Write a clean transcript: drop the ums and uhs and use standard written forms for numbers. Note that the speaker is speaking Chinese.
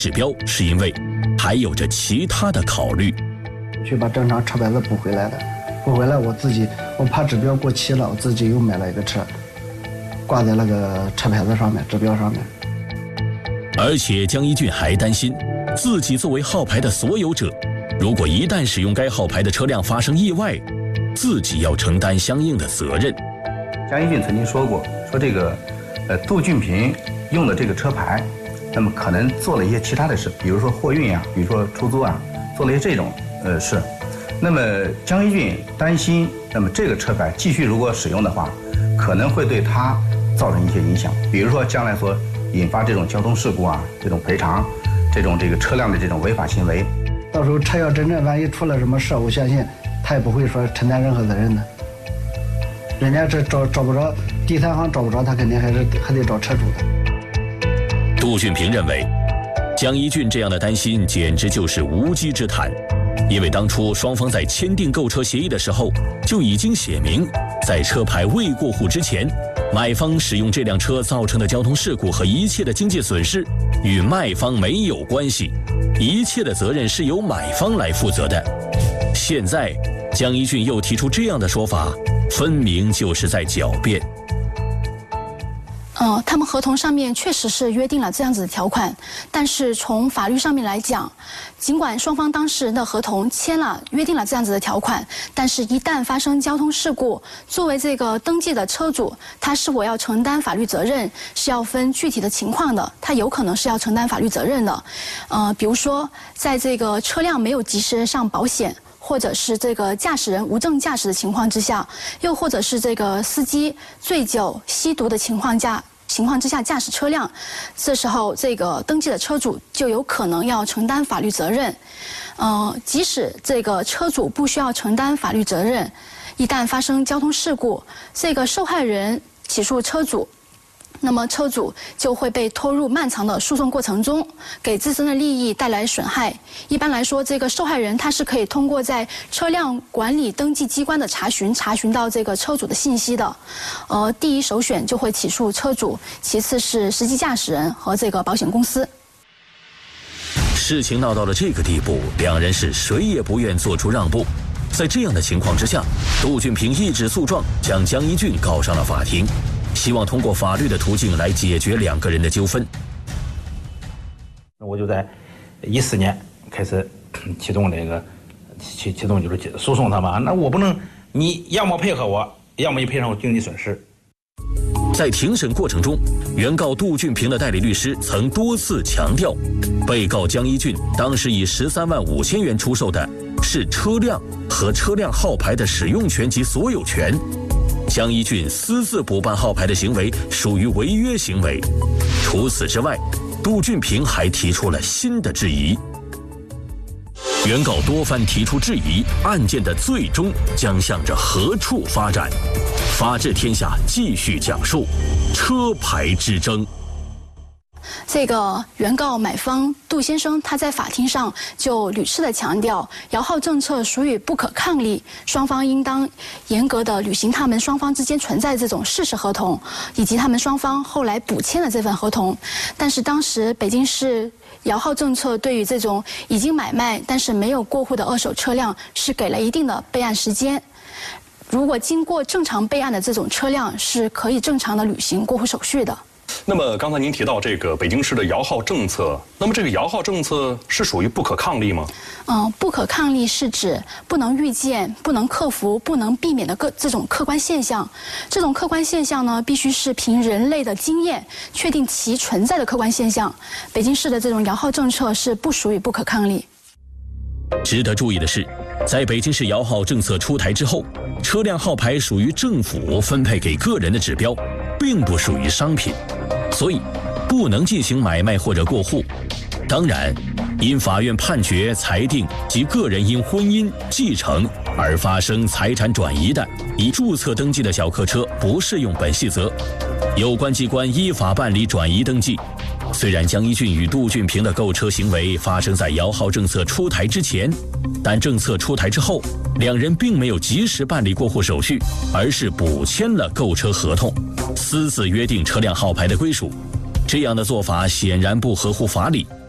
指标，是因为还有着其他的考虑。 去把正常车牌子补回来的，补回来我怕指标过期了，我自己又买了一个车，挂在那个车牌子上面，指标上面。 而且江一俊还担心，自己作为号牌的所有者，如果一旦使用该号牌的车辆发生意外，自己要承担相应的责任。 江一俊曾经说过，说这个杜俊平用的这个车牌，那么可能做了一些其他的事，比如说货运啊，比如说出租啊，做了一些这种事。那么江一俊担心，那么这个车牌继续如果使用的话，可能会对他造成一些影响，比如说将来所引发这种交通事故啊，这种赔偿，这个车辆的这种违法行为。 到时候车要真正万一出了什么事，我相信他也不会说承担任何责任的。人家这找不着，第三方找不着，他肯定还得找车主的。 杜俊平认为，江一俊这样的担心简直就是无稽之谈，因为当初双方在签订购车协议的时候就已经写明，在车牌未过户之前，买方使用这辆车造成的交通事故和一切的经济损失与卖方没有关系，一切的责任是由买方来负责的。现在江一俊又提出这样的说法，分明就是在狡辩。 他们合同上面确实是约定了这样子的条款，但是从法律上面来讲，尽管双方当事人的合同约定了这样子的条款，但是一旦发生交通事故，作为这个登记的车主，他是否要承担法律责任，是要分具体的情况的，他有可能是要承担法律责任的。比如说，在这个车辆没有及时上保险，或者是这个驾驶人无证驾驶的情况之下，又或者是这个司机醉酒吸毒的情况之下驾驶车辆，这时候这个登记的车主就有可能要承担法律责任。即使这个车主不需要承担法律责任，一旦发生交通事故，这个受害人起诉车主，那么车主就会被拖入漫长的诉讼过程中，给自身的利益带来损害。一般来说，这个受害人他是可以通过在车辆管理登记机关的查询到这个车主的信息的。第一首选就会起诉车主，其次是实际驾驶人和这个保险公司。 事情闹到了这个地步，两人是谁也不愿做出让步。在这样的情况之下，杜俊平一纸诉状将江一俊告上了法庭，希望通过法律的途径来解决两个人的纠纷。 我就在14年开始启动就是诉讼他嘛。那我不能，你要么配合我，要么你赔偿我经济损失。 在庭审过程中，原告杜俊平的代理律师曾多次强调，被告江一俊当时以13万5千元出售的是车辆和车辆号牌的使用权及所有权。江一俊私自补办号牌的行为属于违约行为。除此之外，杜俊平还提出了新的质疑。原告多番提出质疑，案件的最终将向着何处发展？法治天下继续讲述车牌之争。 这个原告买方杜先生，他在法庭上就屡次的强调，摇号政策属于不可抗力，双方应当严格的履行他们双方之间存在这种事实合同，以及他们双方后来补签的这份合同。但是当时北京市摇号政策对于这种已经买卖但是没有过户的二手车辆是给了一定的备案时间。如果经过正常备案的这种车辆是可以正常的履行过户手续的。 那么刚才您提到这个北京市的摇号政策，那么这个摇号政策是属于不可抗力吗？ 不可抗力是指不能预见、不能克服、不能避免的这种客观现象。这种客观现象呢，必须是凭人类的经验确定其存在的客观现象。北京市的这种摇号政策是不属于不可抗力。 值得注意的是，在北京市摇号政策出台之后，车辆号牌属于政府分配给个人的指标，并不属于商品，所以不能进行买卖或者过户。当然，因法院判决裁定及个人因婚姻、继承而发生财产转移的，已注册登记的小客车不适用本细则，有关机关依法办理转移登记。虽然江一俊与杜俊平的购车行为发生在摇号政策出台之前，但政策出台之后，两人并没有及时办理过户手续，而是补签了购车合同，私自约定车辆号牌的归属。这样的做法显然不合乎法理，